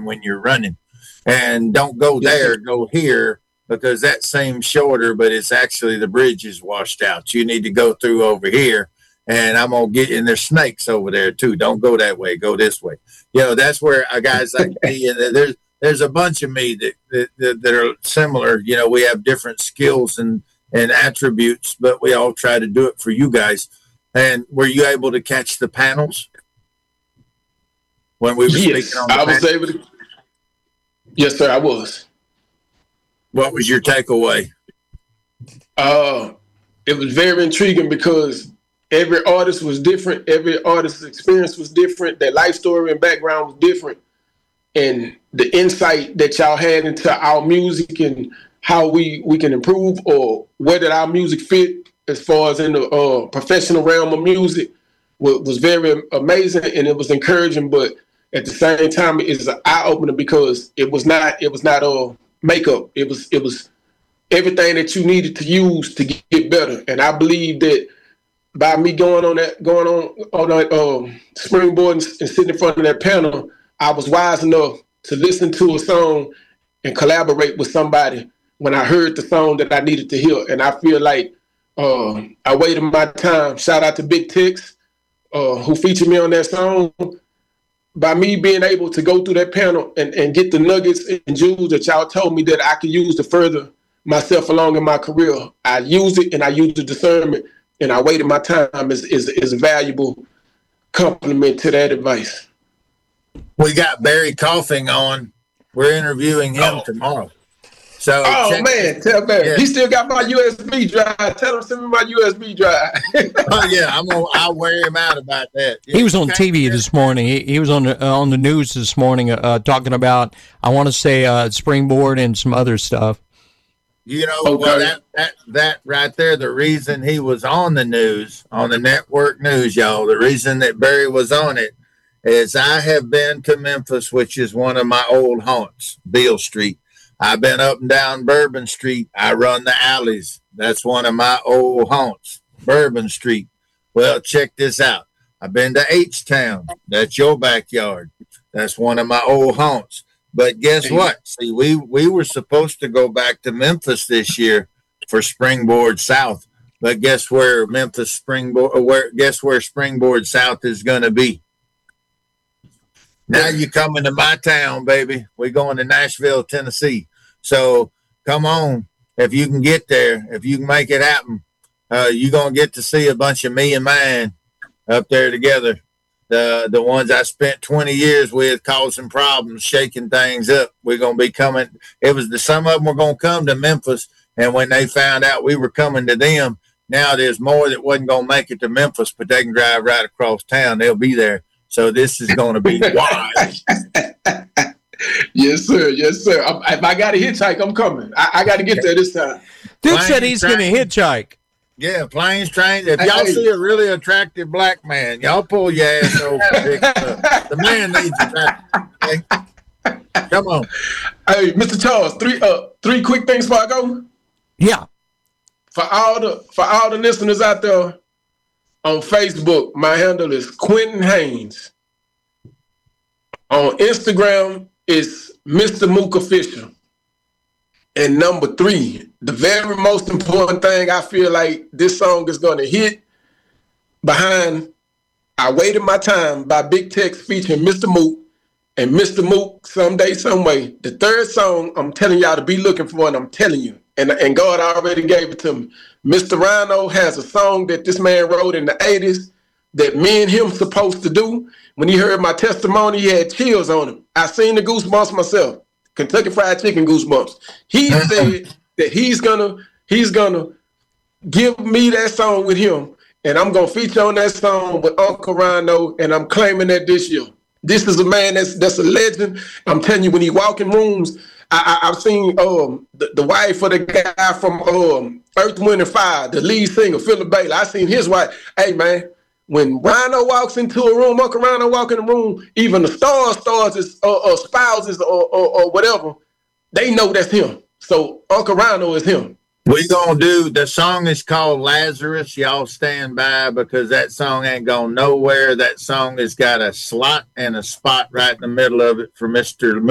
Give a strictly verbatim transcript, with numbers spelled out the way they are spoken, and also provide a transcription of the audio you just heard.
turn when you're running. And don't go there, go here, because that seems shorter, but it's actually the bridge is washed out. You need to go through over here, and I'm going to get in. There's snakes over there, too. Don't go that way. Go this way. You know, that's where a guys like me, and there's there's a bunch of me that, that, that, that are similar. You know, we have different skills and, and attributes, but we all try to do it for you guys. And were you able to catch the panels when we were yes, speaking on the I was panels? able to. Yes, sir, I was. What was your takeaway? Uh, it was very intriguing because every artist was different. Every artist's experience was different. Their life story and background was different. And the insight that y'all had into our music and how we, we can improve, or where did our music fit as far as in the uh, professional realm of music, was, was very amazing, and it was encouraging. But at the same time, it's an eye opener because it was not it was not all makeup. It was it was everything that you needed to use to get better. And I believe that by me going on that going on on that um, springboard and, and sitting in front of that panel, I was wise enough to listen to a song and collaborate with somebody when I heard the song that I needed to hear. And I feel like uh, I waited my time. Shout out to Big Tex, uh, who featured me on that song. By me being able to go through that panel and, and get the nuggets and jewels that y'all told me that I could use to further myself along in my career, I used it, and I used the discernment, and I waited my time is, is, is a valuable compliment to that advice. We got Barry Coughing on. We're interviewing him oh. tomorrow. So oh check, man, tell Barry. Yeah. He still got my U S B drive. Tell him send me my U S B drive. oh yeah, I'm gonna. I'll wear him out about that. Yeah, he was on T V this morning. He, he was on the uh, on the news this morning, uh, talking about, I want to say, uh, Springboard and some other stuff. You know, okay. well, that that that right there, the reason he was on the news, on the network news, y'all. The reason that Barry was on it is I have been to Memphis, which is one of my old haunts, Beale Street. I've been up and down Bourbon Street. I run the alleys. That's one of my old haunts, Bourbon Street. Well, check this out. I've been to H-Town. That's your backyard. That's one of my old haunts. But guess what? See, we, we were supposed to go back to Memphis this year for Springboard South. But guess where Memphis Springboard, where guess where Springboard South is going to be? Now you coming to my town, baby. We're going to Nashville, Tennessee. So come on, if you can get there, if you can make it happen, uh, you're going to get to see a bunch of me and mine up there together. The the ones I spent twenty years with, causing problems, shaking things up. We're going to be coming. It was the some of them were going to come to Memphis, and when they found out we were coming to them, now there's more that wasn't going to make it to Memphis, but they can drive right across town. They'll be there. So this is going to be wild. Yes, sir. Yes, sir. I'm, if I got to hitchhike, I'm coming. I, I got to get there this time. Dude planes, said he's going to hitchhike. Yeah, planes, trains. If y'all hey. see a really attractive black man, y'all pull your ass over. The man needs attraction. Okay? Come on. Hey, Mister Charles, three uh three quick things before I go. Yeah. For all the for all the listeners out there on Facebook, my handle is Quentin Haynes. On Instagram, it's Mister Mook Official. And number three, the very most important thing I feel like this song is going to hit behind I Waited My Time by Big Tex featuring Mister Mook and Mister Mook Someday, Someway. The third song I'm telling y'all to be looking for, and I'm telling you, and, and God already gave it to me. Mister Rhino has a song that this man wrote in the eighties that me and him supposed to do. When he heard my testimony, he had chills on him. I seen the goosebumps myself. Kentucky Fried Chicken goosebumps. He said that he's gonna he's gonna give me that song with him, and I'm gonna feature on that song with Uncle Rhino, and I'm claiming that this year. This is a man that's that's a legend. I'm telling you, when he walk in rooms, I, I, I've seen um the, the wife of the guy from um Earth, Wind and Fire, the lead singer Philip Bailey. I seen his wife. Hey man, when Rhino walks into a room, Uncle Rhino walk in the room, even the stars, stars, is, or, or spouses, or, or, or whatever, they know that's him. So Uncle Rhino is him. We gonna do, the song is called Lazarus. Y'all stand by, because that song ain't going nowhere. That song has got a slot and a spot right in the middle of it for Mister